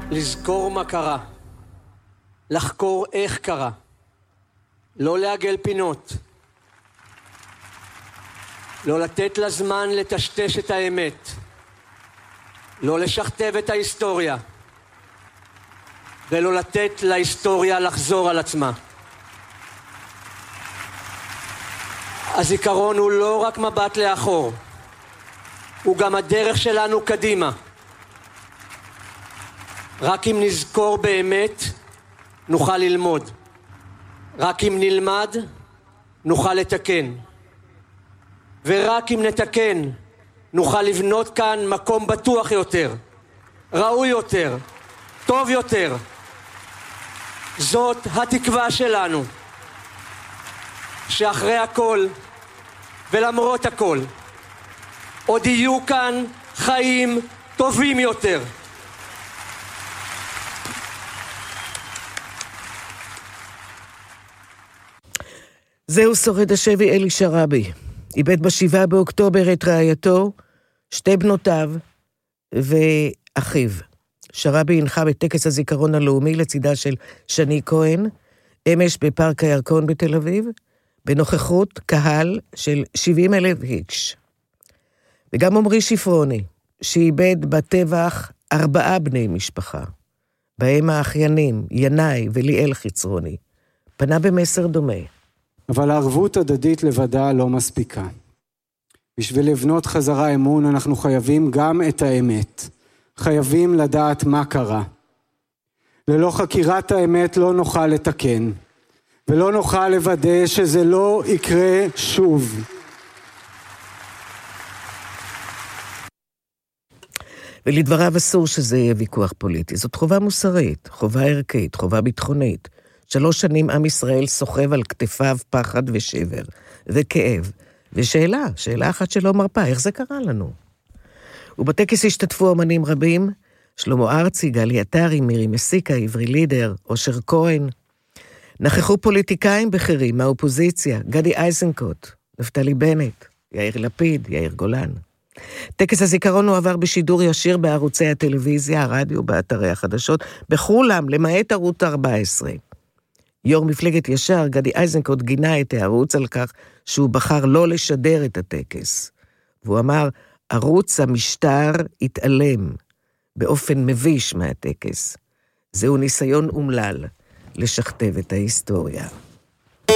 לזכור מה קרה, לחקור איך קרה, לא לעגל פינות, לא לתת לזמן לטשטש את האמת, לא לשכתב את ההיסטוריה, ולא לתת להיסטוריה לחזור על עצמה. הזיכרון הוא לא רק מבט לאחור, הוא גם הדרך שלנו קדימה. רק אם נזכור באמת, נוכל ללמוד. רק אם נלמד, נוכל לתקן. ורק אם נתקן, נוכל לבנות כאן מקום בטוח יותר, ראוי יותר, טוב יותר. זאת התקווה שלנו, שאחרי הכל ולמרות הכל, עוד יהיו כאן חיים טובים יותר. זהו שורד השבי אלי שרעבי. איבד ב7 באוקטובר את רעייתו, 2 בנותיו ואחיו. שרעבי הנחה בטקס הזיכרון הלאומי לצידה של שני כהן, אמש בפארק הירקון בתל אביב, בנוכחות קהל של 70,000 איש. וגם עמרי שפרוני, שאיבד בטבח 4 בני משפחה, בהם האחיינים, ינאי וליאל חיצרוני, פנה במסר דומה. אבל הערבות הדדית לבדה לא מספיקה. בשביל לבנות חזרה אמון אנחנו חייבים גם את האמת. חייבים לדעת מה קרה. ללא חקירת האמת לא נוכל לתקן, ולא נוכל לוודא שזה לא יקרה שוב. ולדבריו אסור שזה יהיה ויכוח פוליטי. זאת חובה מוסרית, חובה ערכית, חובה ביטחונית. 3 שנים עם ישראל סוחב על כתפיו פחד ושבר וכאב. ושאלה אחת שלא מרפה, איך זה קרה לנו? ובטקס השתתפו אמנים רבים, שלמה ארצי, גלי עטרי, מירי מסיקה, עברי לידר, אושר כהן. נכחו פוליטיקאים בכירים מהאופוזיציה, גדי איזנקוט, נפתלי בנט, יאיר לפיד, יאיר גולן. טקס הזיכרון הועבר בשידור ישיר בערוצי הטלוויזיה, הרדיו, באתרי החדשות, בכולם, למעט ערוץ 14. יו"ר מפלגת ישר, גדי איזנקוט, גינה את הערוץ על כך שהוא בחר לא לשדר את הטקס. והוא אמר, ערוץ המשטר התעלם באופן מביש מהטקס. זהו ניסיון אומלל לשכתב את ההיסטוריה.